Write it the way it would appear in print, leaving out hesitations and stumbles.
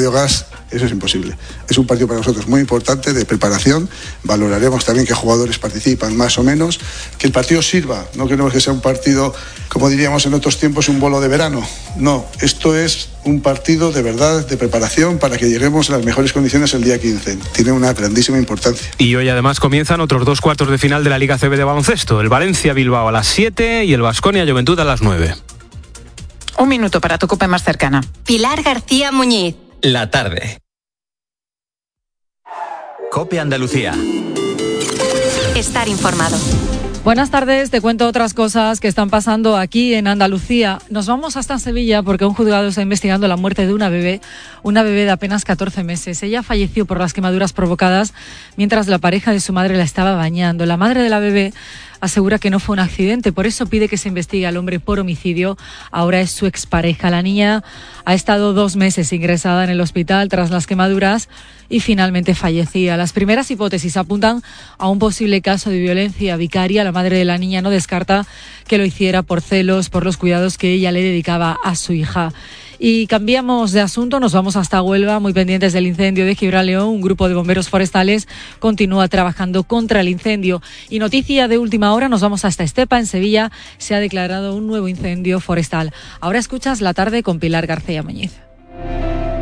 Radio Gas, eso es imposible. Es un partido para nosotros muy importante, de preparación. Valoraremos también qué jugadores participan, más o menos. Que el partido sirva. No queremos que sea un partido, como diríamos en otros tiempos, un bolo de verano. No, esto es un partido de verdad, de preparación, para que lleguemos a las mejores condiciones el día 15. Tiene una grandísima importancia. Y hoy además comienzan otros 2 cuartos de final de la Liga CB de baloncesto. El Valencia-Bilbao a las 7 y el Baskonia-Juventud a las 9. Un minuto para tu cope más cercana. Pilar García Muñiz. La tarde. Cope Andalucía. Estar informado. Buenas tardes, te cuento otras cosas que están pasando aquí en Andalucía. Nos vamos hasta Sevilla porque un juzgado está investigando la muerte de una bebé de apenas 14 meses. Ella falleció por las quemaduras provocadas mientras la pareja de su madre la estaba bañando. La madre de la bebé asegura que no fue un accidente, por eso pide que se investigue al hombre por homicidio. Ahora es su expareja. La niña ha estado 2 meses ingresada en el hospital tras las quemaduras y finalmente fallecía. Las primeras hipótesis apuntan a un posible caso de violencia vicaria. La madre de la niña no descarta que lo hiciera por celos, por los cuidados que ella le dedicaba a su hija. Y cambiamos de asunto, nos vamos hasta Huelva, muy pendientes del incendio de Gibraleón. Un grupo de bomberos forestales continúa trabajando contra el incendio. Y noticia de última hora, nos vamos hasta Estepa, en Sevilla. Se ha declarado un nuevo incendio forestal. Ahora escuchas La Tarde con Pilar García Muñiz.